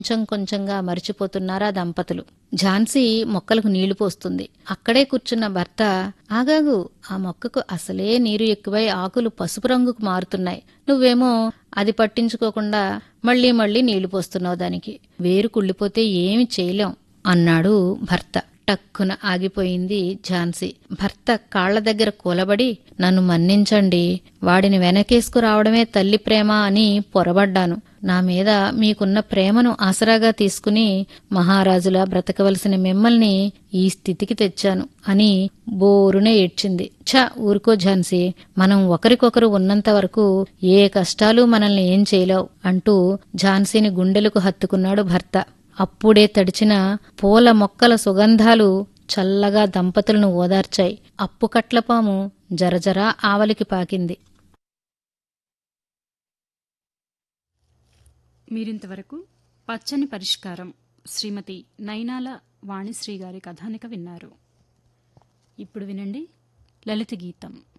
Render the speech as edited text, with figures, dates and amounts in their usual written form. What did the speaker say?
కొంచెం కొంచెంగా మరిచిపోతున్నారా దంపతులు. ఝాన్సీ మొక్కలకు నీళ్లు పోస్తుంది. అక్కడే కూర్చున్న భర్త, ఆగాగు, ఆ మొక్కకు అసలే నీరు ఎక్కువై ఆకులు పసుపు రంగుకు మారుతున్నాయి. నువ్వేమో అది పట్టించుకోకుండా మళ్లీ మళ్లీ నీళ్లు పోస్తున్నావు దానికి. వేరు కుళ్ళిపోతే ఏమి చేయలేం అన్నాడు భర్త. టక్కున ఆగిపోయింది ఝాన్సీ. భర్త కాళ్ల దగ్గర కూలబడి, నన్ను మన్నించండి, వాడిని వెనకేసుకు రావడమే తల్లి ప్రేమ అని పొరబడ్డాను. నా మీద మీకున్న ప్రేమను ఆసరాగా తీసుకుని మహారాజులా బ్రతకవలసిన మిమ్మల్ని ఈ స్థితికి తెచ్చాను అని బోరున ఏడ్చింది. ఊరుకో ఝాన్సీ, మనం ఒకరికొకరు ఉన్నంత వరకు ఏ కష్టాలు మనల్ని ఏం చేయలేవు అంటూ ఝాన్సీని గుండెలకు హత్తుకున్నాడు భర్త. అప్పుడే తడిచిన పూల మొక్కల సుగంధాలు చల్లగా దంపతులను ఓదార్చాయి. అప్పుకట్లపాము జరజరా ఆవలికి పాకింది. మీరింతవరకు పచ్చని పరిష్కారం శ్రీమతి నైనాల వాణిశ్రీ గారి కథానిక విన్నారు. ఇప్పుడు వినండి లలిత గీతం.